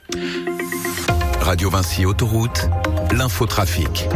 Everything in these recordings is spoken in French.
Radio Vinci Autoroute, l'infotrafic.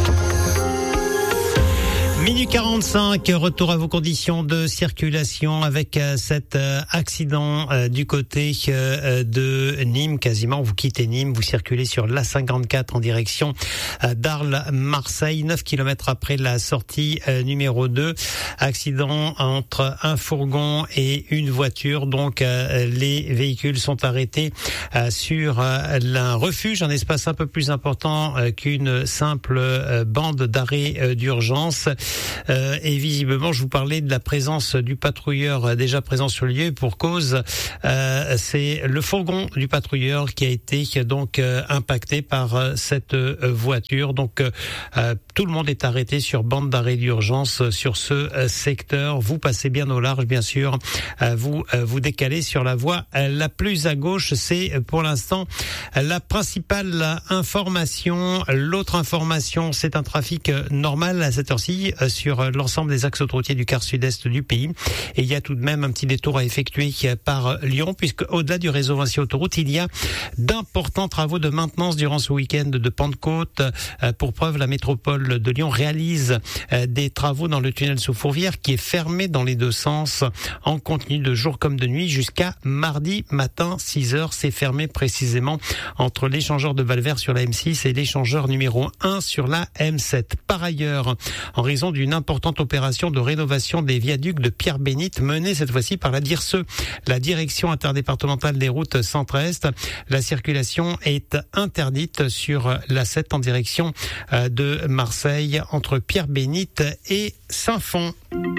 Minute 45, retour à vos conditions de circulation avec cet accident du côté de Nîmes. Quasiment, vous quittez Nîmes, vous circulez sur l'A54 en direction d'Arles-Marseille, 9 km après la sortie numéro 2. Accident entre un fourgon et une voiture. Donc, les véhicules sont arrêtés sur un refuge, un espace un peu plus important qu'une simple bande d'arrêt d'urgence. Et visiblement, je vous parlais de la présence du patrouilleur déjà présent sur le lieu. Pour cause, c'est le fourgon du patrouilleur qui a été donc impacté par cette voiture. Donc, tout le monde est arrêté sur bande d'arrêt d'urgence sur ce secteur. Vous passez bien au large, bien sûr. Vous décalez sur la voie la plus à gauche. C'est pour l'instant la principale information. L'autre information, c'est un trafic normal à cette heure-ci sur l'ensemble des axes autoroutiers du quart sud-est du pays. Et il y a tout de même un petit détour à effectuer par Lyon, puisque au-delà du réseau Vinci Autoroute, il y a d'importants travaux de maintenance durant ce week-end de Pentecôte. Pour preuve, la métropole de Lyon réalise des travaux dans le tunnel sous Fourvière qui est fermé dans les deux sens en continu de jour comme de nuit jusqu'à mardi matin 6h. C'est fermé précisément entre l'échangeur de Valvert sur la M6 et l'échangeur numéro 1 sur la M7. Par ailleurs, en raison d'une importante opération de rénovation des viaducs de Pierre-Bénite menée cette fois-ci par la DIRSE, la direction interdépartementale des routes centre-est, la circulation est interdite sur la 7 en direction de Marseille entre Pierre-Bénite et Saint-Fond.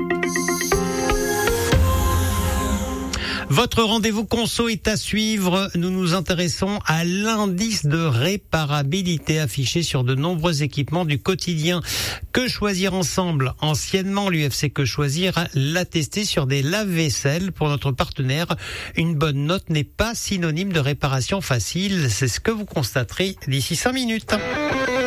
Votre rendez-vous conso est à suivre. Nous nous intéressons à l'indice de réparabilité affiché sur de nombreux équipements du quotidien. Que choisir ensemble? Anciennement, l'UFC Que Choisir l'a testé sur des lave-vaisselle. Pour notre partenaire, une bonne note n'est pas synonyme de réparation facile. C'est ce que vous constaterez d'ici 5 minutes.